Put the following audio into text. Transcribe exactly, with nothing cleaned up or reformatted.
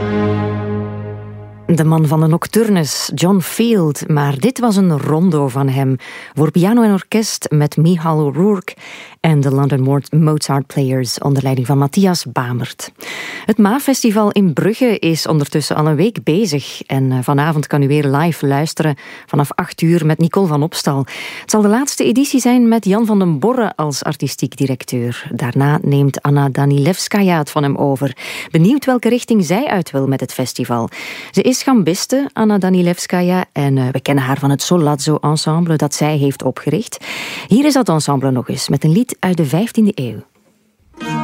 De man van de nocturnes, John Field, maar dit was een rondo van hem voor piano en orkest met Michal O'Rourke en de London Mozart Players onder leiding van Matthias Bamert. Het MAAF-festival in Brugge is ondertussen al een week bezig en vanavond kan u weer live luisteren vanaf acht uur met Nicole van Opstal. Het zal de laatste editie zijn met Jan van den Borre als artistiek directeur. Daarna neemt Anna Danilevskaya het van hem over. Benieuwd welke richting zij uit wil met het festival. Ze is gambiste, Anna Danilevskaya, en uh, we kennen haar van het Solazzo ensemble dat zij heeft opgericht. Hier is dat ensemble nog eens met een lied uit de vijftiende eeuw.